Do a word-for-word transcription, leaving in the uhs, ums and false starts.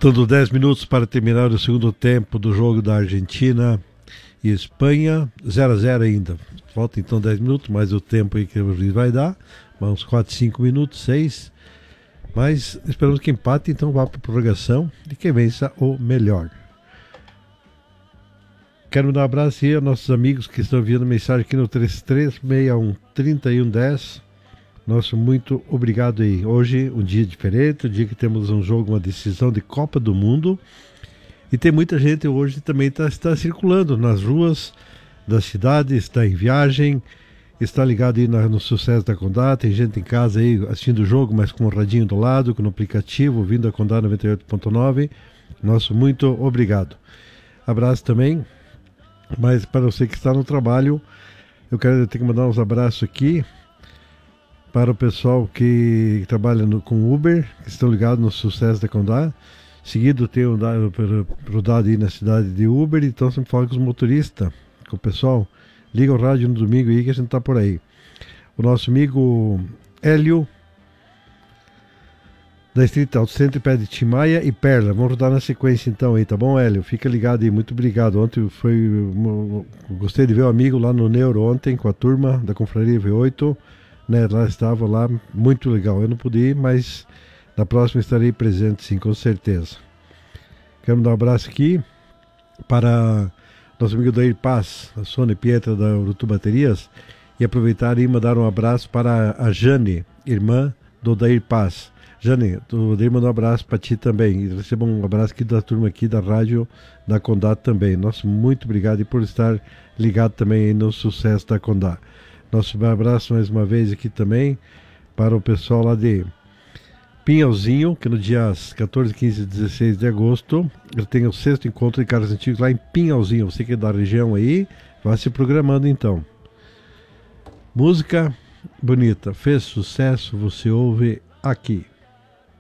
Faltando dez minutos para terminar o segundo tempo do jogo da Argentina e Espanha, zero a zero ainda. Falta então dez minutos, mais o tempo aí que o juiz vai dar, uns quatro, cinco minutos, seis. Mas esperamos que empate, então vá para a prorrogação e quem vença o melhor. Quero mandar um abraço aí aos nossos amigos que estão enviando mensagem aqui no três três seis um, três um um zero. Nosso muito obrigado aí. Hoje um dia diferente, um dia que temos um jogo, uma decisão de Copa do Mundo. E tem muita gente hoje que também está tá circulando nas ruas da cidade, está em viagem, está ligado aí na, no sucesso da Condá. Tem gente em casa aí assistindo o jogo, mas com o radinho do lado, com o aplicativo, ouvindo a Condá noventa e oito ponto nove. Nosso muito obrigado. Abraço também. Mas para você que está no trabalho, eu quero ter que mandar uns abraços aqui para o pessoal que trabalha no, com Uber, que estão ligados no sucesso da Condá. Seguido tem o rodado aí na cidade de Uber, então sempre falo com os motoristas, com o pessoal. Liga o rádio no domingo aí que a gente tá por aí. O nosso amigo Hélio, da Street Auto Center, pede Timaya e Perla. Vamos rodar na sequência então aí, tá bom, Hélio? Fica ligado aí, muito obrigado. Ontem foi. Gostei de ver o amigo lá no Neuro ontem com a turma da Confraria V oito. Né, lá estava lá, muito legal. Eu não pude ir, mas na próxima estarei presente sim, com certeza. Quero mandar um abraço aqui para nosso amigo Dair Paz, a Sônia Pietra da Urutu Baterias, e aproveitar e mandar um abraço para a Jane, irmã do Dair Paz. Jane, o Dair mandou um abraço para ti também, e receba um abraço aqui da turma aqui da rádio da Condá também. Nosso muito obrigado e por estar ligado também aí no sucesso da Condá. Nosso abraço mais uma vez aqui também para o pessoal lá de Pinhalzinho, que no dia quatorze, quinze e dezesseis de agosto eu tenho o sexto encontro de carros antigos lá em Pinhalzinho. Você que é da região aí, vai se programando então. Música bonita, fez sucesso, você ouve aqui.